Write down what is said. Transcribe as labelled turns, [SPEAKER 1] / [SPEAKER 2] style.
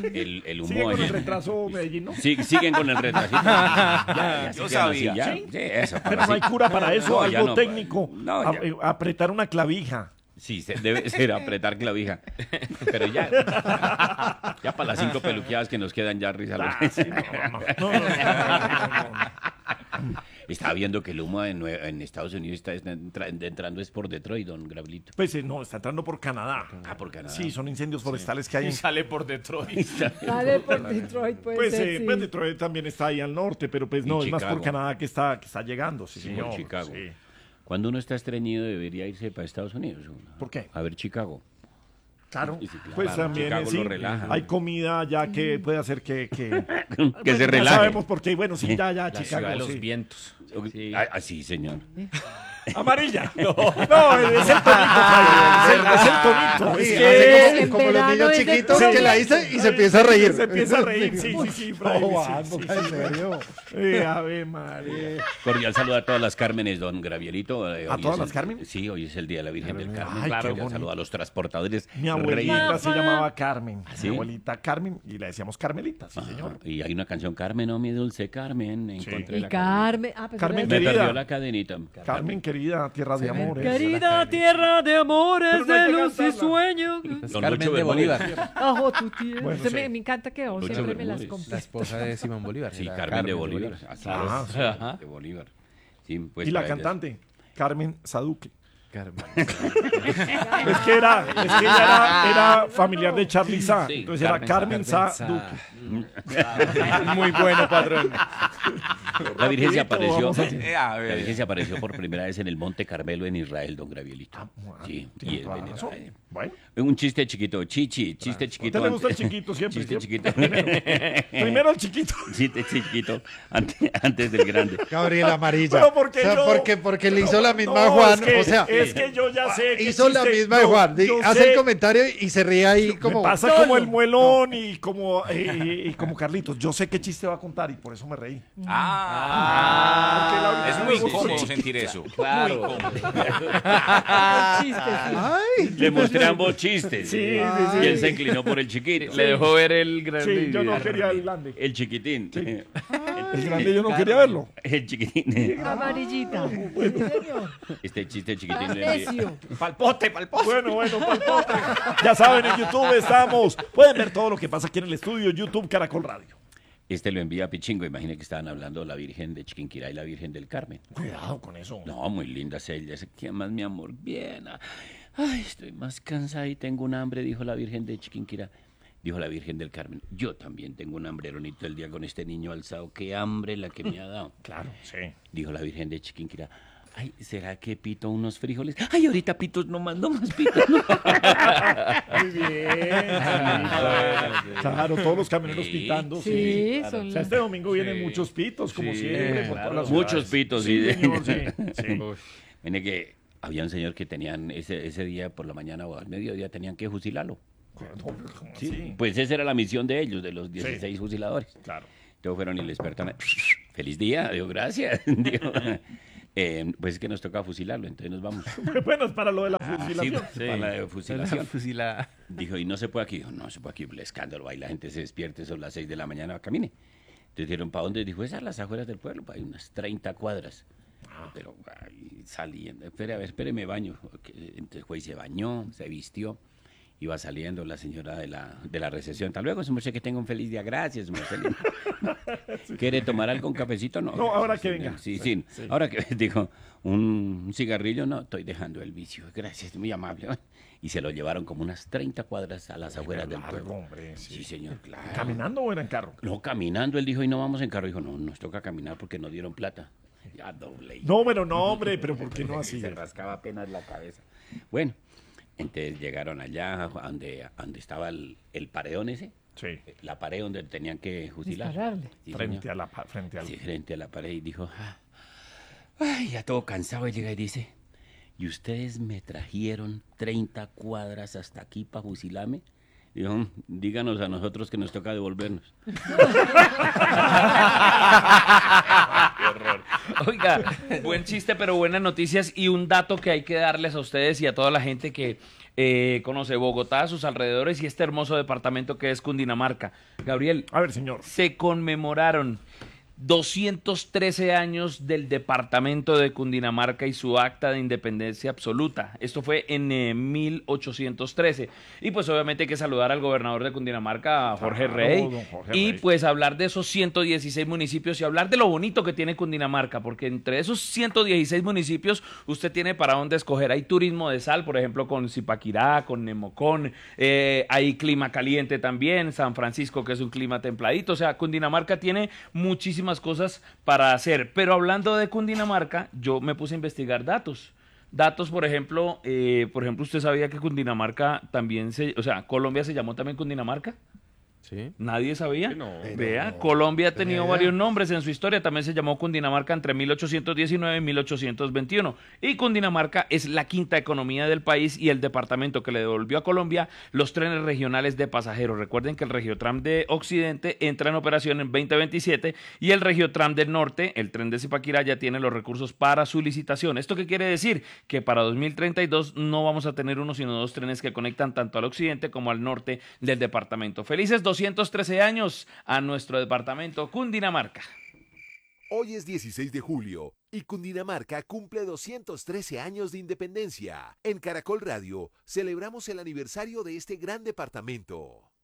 [SPEAKER 1] el humo.
[SPEAKER 2] Sigue con el retraso Medellín, ¿no?
[SPEAKER 1] Sí, siguen con el retraso. Ya
[SPEAKER 3] Yo
[SPEAKER 1] se quedan así,
[SPEAKER 3] sabía.
[SPEAKER 1] ya.
[SPEAKER 2] ¿Sí?
[SPEAKER 1] Sí, eso.
[SPEAKER 2] Pero no hay cura para eso,
[SPEAKER 1] No, ya
[SPEAKER 2] algo
[SPEAKER 1] no,
[SPEAKER 2] técnico.
[SPEAKER 1] no, ya.
[SPEAKER 2] Apretar una clavija.
[SPEAKER 1] Sí, debe ser apretar clavija. Pero ya para las 5 peluqueadas que nos quedan ya risa.
[SPEAKER 2] Sí, no.
[SPEAKER 1] Estaba viendo que el humo en Estados Unidos está entrando es por Detroit, don Gabrielito.
[SPEAKER 2] Pues no, está entrando por Canadá.
[SPEAKER 1] Por Canadá.
[SPEAKER 2] Sí, son incendios forestales que hay
[SPEAKER 3] Y
[SPEAKER 2] en...
[SPEAKER 3] sale por Detroit.
[SPEAKER 4] Sale por Detroit, puede
[SPEAKER 2] Pues,
[SPEAKER 4] ser, sí.
[SPEAKER 2] pues Detroit también está ahí al norte, pero pues
[SPEAKER 1] Y
[SPEAKER 2] no, es más por
[SPEAKER 1] Chicago.
[SPEAKER 2] Canadá que está llegando, sí,
[SPEAKER 1] Sí,
[SPEAKER 2] señor.
[SPEAKER 1] por Chicago.
[SPEAKER 2] Sí.
[SPEAKER 1] Cuando uno está estreñido debería irse para Estados Unidos.
[SPEAKER 2] ¿Por qué?
[SPEAKER 1] A ver Chicago.
[SPEAKER 2] Claro,
[SPEAKER 1] Sí, claro.
[SPEAKER 2] pues también
[SPEAKER 1] Chicago
[SPEAKER 2] sí,
[SPEAKER 1] lo relaja.
[SPEAKER 2] hay comida ya que puede hacer que
[SPEAKER 1] Que
[SPEAKER 2] pues,
[SPEAKER 1] se
[SPEAKER 2] ya
[SPEAKER 1] relaje.
[SPEAKER 2] sabemos por qué, bueno, sí, ya,
[SPEAKER 3] La ciudad
[SPEAKER 2] Chicago,
[SPEAKER 3] de los
[SPEAKER 2] sí.
[SPEAKER 3] vientos. Sí.
[SPEAKER 1] Sí, señor.
[SPEAKER 2] Amarilla. No, es el tonito, Fabio, es el tonito.
[SPEAKER 5] Sí,
[SPEAKER 2] Es
[SPEAKER 5] hace
[SPEAKER 4] en
[SPEAKER 5] como los
[SPEAKER 4] verano
[SPEAKER 5] niños
[SPEAKER 4] es de
[SPEAKER 5] chiquitos
[SPEAKER 4] todo.
[SPEAKER 5] que la dice y se empieza a reír.
[SPEAKER 2] Se empieza a reír, sí, Fray,
[SPEAKER 5] No,
[SPEAKER 2] sí,
[SPEAKER 5] en serio.
[SPEAKER 2] Ave María.
[SPEAKER 1] Cordial saludo a todas las Cármenes, don Gabrielito.
[SPEAKER 2] ¿A
[SPEAKER 1] Hoy
[SPEAKER 2] todas
[SPEAKER 1] es
[SPEAKER 2] las
[SPEAKER 1] el-
[SPEAKER 2] Carmen?
[SPEAKER 1] Sí, hoy es el Día de la Virgen del Carmen.
[SPEAKER 2] Ay,
[SPEAKER 1] Claro,
[SPEAKER 2] qué
[SPEAKER 1] un
[SPEAKER 2] bonito.
[SPEAKER 1] saludo a los transportadores.
[SPEAKER 2] Mi abuelita
[SPEAKER 1] Reyes.
[SPEAKER 2] se llamaba Carmen.
[SPEAKER 1] ¿Sí?
[SPEAKER 2] Mi abuelita Carmen y la decíamos Carmelita, sí,
[SPEAKER 1] Ajá.
[SPEAKER 2] señor.
[SPEAKER 1] Y hay una canción, Carmen, oh mi dulce Carmen. Encontré
[SPEAKER 4] Y
[SPEAKER 1] la
[SPEAKER 4] Carmen. Ah, pues
[SPEAKER 2] Carmen,
[SPEAKER 1] Me
[SPEAKER 4] era-
[SPEAKER 2] querida.
[SPEAKER 1] perdió la cadenita.
[SPEAKER 2] Carmen, querida, tierra de amores.
[SPEAKER 4] Querida tierra de amores,
[SPEAKER 2] Pero no hay
[SPEAKER 4] de
[SPEAKER 2] que
[SPEAKER 4] luz y
[SPEAKER 2] cantarla.
[SPEAKER 4] sueños.
[SPEAKER 1] Don
[SPEAKER 3] Carmen
[SPEAKER 1] Lucho
[SPEAKER 3] de
[SPEAKER 1] Bermúdez.
[SPEAKER 3] Bolívar.
[SPEAKER 4] Ajo tu tierra.
[SPEAKER 2] Bueno,
[SPEAKER 4] Se
[SPEAKER 2] sí.
[SPEAKER 4] me encanta que vos
[SPEAKER 1] Lucho
[SPEAKER 4] siempre me las
[SPEAKER 1] Bermúdez.
[SPEAKER 4] compras.
[SPEAKER 3] La esposa de Simón Bolívar.
[SPEAKER 1] Sí,
[SPEAKER 3] era
[SPEAKER 1] Carmen de Bolívar. Así
[SPEAKER 2] Ah,
[SPEAKER 1] es,
[SPEAKER 2] sí.
[SPEAKER 3] Ajá.
[SPEAKER 1] de Bolívar. Sí, pues
[SPEAKER 2] Y la
[SPEAKER 1] para ellas.
[SPEAKER 2] cantante, Carmen Saduque.
[SPEAKER 3] Carmen.
[SPEAKER 2] Es que ella era familiar de Charly Sa.
[SPEAKER 1] Sí,
[SPEAKER 2] Entonces era Carmen Saduque.
[SPEAKER 3] Muy bueno, patrón.
[SPEAKER 1] La Virgen se
[SPEAKER 2] Rapidito,
[SPEAKER 1] apareció.
[SPEAKER 2] vamos a-
[SPEAKER 3] A ver.
[SPEAKER 1] La Virgen se apareció por primera vez en el Monte Carmelo en Israel, don Gabrielito. Sí, y
[SPEAKER 2] Tiene
[SPEAKER 1] es
[SPEAKER 2] toda la
[SPEAKER 1] en
[SPEAKER 2] razón.
[SPEAKER 1] Israel.
[SPEAKER 2] Bueno,
[SPEAKER 1] Un chiste chiquito, chiste
[SPEAKER 2] ¿a
[SPEAKER 1] chiquito.
[SPEAKER 2] usted le gusta el
[SPEAKER 1] antes-
[SPEAKER 2] chiquito siempre?
[SPEAKER 1] Chiste
[SPEAKER 2] ¿cierto?
[SPEAKER 1] chiquito.
[SPEAKER 2] Primero el chiquito.
[SPEAKER 1] Chiste chiquito antes del grande.
[SPEAKER 5] Gabriel Amarilla.
[SPEAKER 2] Pero porque yo-
[SPEAKER 5] porque le hizo la misma a
[SPEAKER 2] No,
[SPEAKER 5] Juan.
[SPEAKER 2] es que-
[SPEAKER 5] o sea,
[SPEAKER 2] es que yo ya sé. qué
[SPEAKER 5] hizo la
[SPEAKER 2] chiste-
[SPEAKER 5] misma de
[SPEAKER 2] no,
[SPEAKER 5] Juan.
[SPEAKER 2] yo
[SPEAKER 5] Hace
[SPEAKER 2] sé-
[SPEAKER 5] el comentario y se ríe ahí como.
[SPEAKER 2] Me pasa
[SPEAKER 4] Solo.
[SPEAKER 2] como el muelón y como Carlitos. Yo sé qué chiste va a contar y por eso me reí.
[SPEAKER 3] Ah,
[SPEAKER 2] Porque la-
[SPEAKER 3] es muy cómodo sentir eso.
[SPEAKER 1] Claro.
[SPEAKER 4] Chiste, sí.
[SPEAKER 5] Ay,
[SPEAKER 1] Le mostré ambos chistes.
[SPEAKER 2] Sí,
[SPEAKER 1] Y él se inclinó por el chiquito.
[SPEAKER 3] Le dejó ver el grande.
[SPEAKER 2] Sí, yo no quería el grande.
[SPEAKER 1] El chiquitín.
[SPEAKER 2] El grande yo no quería verlo.
[SPEAKER 1] El chiquitín.
[SPEAKER 4] Amarillita. Sí, señor.
[SPEAKER 1] Este chiste chiquitín. le envié.
[SPEAKER 4] Necio.
[SPEAKER 3] Palpote, palpote.
[SPEAKER 2] Bueno, palpote. Ya saben, en YouTube estamos. Pueden ver todo lo que pasa aquí en el estudio, YouTube Caracol Radio.
[SPEAKER 1] Este lo envía a Pichingo. Imagine que estaban hablando de la Virgen de Chiquinquirá y la Virgen del Carmen.
[SPEAKER 2] Cuidado con eso.
[SPEAKER 1] No, muy lindas ellas. ¿Qué más, mi amor? Bien. Ay, estoy más cansada y tengo un hambre, dijo la Virgen de Chiquinquirá. Dijo la Virgen del Carmen. Yo también tengo un hambre, Ronito, el día con este niño alzado. Qué hambre la que me ha dado.
[SPEAKER 2] Claro, sí.
[SPEAKER 1] Dijo la Virgen de Chiquinquirá. Ay, ¿será que pito unos frijoles? Ay, ahorita pitos no mando más pitos. No.
[SPEAKER 2] Muy bien. Claro, todos los camioneros
[SPEAKER 1] Sí,
[SPEAKER 2] pitando.
[SPEAKER 4] Sí,
[SPEAKER 2] O
[SPEAKER 4] son
[SPEAKER 2] sea, este domingo vienen muchos pitos, como siempre. por todas las
[SPEAKER 1] Muchos
[SPEAKER 2] ciudades.
[SPEAKER 1] pitos.
[SPEAKER 2] Sí,
[SPEAKER 1] Sí,
[SPEAKER 2] señor, sí. Sí.
[SPEAKER 1] Viene que había un señor que tenían ese día por la mañana o al mediodía tenían que fusilarlo.
[SPEAKER 2] ¿Cómo así?
[SPEAKER 1] Pues esa era la misión de ellos, de los 16 fusiladores.
[SPEAKER 2] Claro.
[SPEAKER 1] Entonces fueron y les despertaron. Feliz día, digo, gracias. Digo, pues es que nos toca fusilarlo, entonces nos vamos.
[SPEAKER 2] Bueno, es para lo de la
[SPEAKER 1] Sí,
[SPEAKER 2] fusilación.
[SPEAKER 1] para la de fusilación.
[SPEAKER 3] Fusilada.
[SPEAKER 1] Dijo, y no se puede aquí. Dijo, no se puede aquí, el escándalo. Ahí la gente se despierte, son las 6 de la mañana, camine. Entonces dijeron, ¿para dónde? Dijo, esas las afueras del pueblo, hay unas 30 cuadras. Pero ahí saliendo, espere, me baño. Entonces fue y se bañó, se vistió. Iba saliendo la señora de la recepción. Hasta luego, su merced, que tenga un feliz día. Gracias, su merced. ¿Quiere tomar algo, un cafecito? No.
[SPEAKER 2] No, ahora que venga.
[SPEAKER 1] Sí. Ahora que dijo, un cigarrillo, no, estoy dejando el vicio. Gracias, muy amable. Y se lo llevaron como unas 30 cuadras a las afueras del
[SPEAKER 2] Largo,
[SPEAKER 1] pueblo.
[SPEAKER 2] hombre, sí.
[SPEAKER 1] Sí, señor, claro.
[SPEAKER 2] ¿Caminando o era en carro?
[SPEAKER 1] No, caminando. Él dijo, y no vamos en carro. Dijo, no, nos toca caminar porque nos dieron plata. Ya doble.
[SPEAKER 2] No, hombre, pero ¿por qué no así?
[SPEAKER 1] Se rascaba apenas la cabeza. Bueno, entonces llegaron allá donde estaba el paredón ese.
[SPEAKER 2] Sí.
[SPEAKER 1] La pared donde tenían que fusilar.
[SPEAKER 4] Dispararle.
[SPEAKER 1] Sí,
[SPEAKER 2] Frente
[SPEAKER 1] señor.
[SPEAKER 2] frente al.
[SPEAKER 1] Sí, frente a la pared. Y dijo, ay, ya todo cansado. Y llega y dice, ¿y ustedes me trajeron 30 cuadras hasta aquí para fusilarme? Dijo, díganos a nosotros que nos toca devolvernos.
[SPEAKER 3] Oiga, buen chiste, pero buenas noticias y un dato que hay que darles a ustedes y a toda la gente que conoce Bogotá, sus alrededores y este hermoso departamento que es Cundinamarca. Gabriel,
[SPEAKER 2] A ver, señor.
[SPEAKER 3] se conmemoraron 213 años del departamento de Cundinamarca y su acta de independencia absoluta. Esto fue en 1813. Y pues obviamente hay que saludar al gobernador de Cundinamarca, a Jorge Rey.
[SPEAKER 2] don Jorge
[SPEAKER 3] Y
[SPEAKER 2] Rey.
[SPEAKER 3] pues hablar de esos 116 municipios y hablar de lo bonito que tiene Cundinamarca, porque entre esos 116 municipios usted tiene para dónde escoger. Hay turismo de sal, por ejemplo, con Zipaquirá, con Nemocón, hay clima caliente también, San Francisco, que es un clima templadito. O sea, Cundinamarca tiene muchísimas cosas para hacer. Pero hablando de Cundinamarca, yo me puse a investigar datos. Datos, por ejemplo, ¿usted sabía que Cundinamarca también Colombia se llamó también Cundinamarca?
[SPEAKER 6] Sí.
[SPEAKER 3] ¿Nadie sabía?
[SPEAKER 6] No.
[SPEAKER 3] Vea, Colombia ha tenido
[SPEAKER 5] idea.
[SPEAKER 3] varios nombres en su historia. También se llamó Cundinamarca entre 1819 y 1821. Y Cundinamarca es la quinta economía del país y el departamento que le devolvió a Colombia los trenes regionales de pasajeros. Recuerden que el Regiotram de Occidente entra en operación en 2027 y el Regiotram del Norte, el tren de Zipaquirá, ya tiene los recursos para su licitación. ¿Esto qué quiere decir? Que para 2032 no vamos a tener uno sino dos trenes que conectan tanto al occidente como al norte del departamento. Felices 213 años a nuestro departamento Cundinamarca.
[SPEAKER 7] Hoy es 16 de julio y Cundinamarca cumple 213 años de independencia. En Caracol Radio celebramos el aniversario de este gran departamento.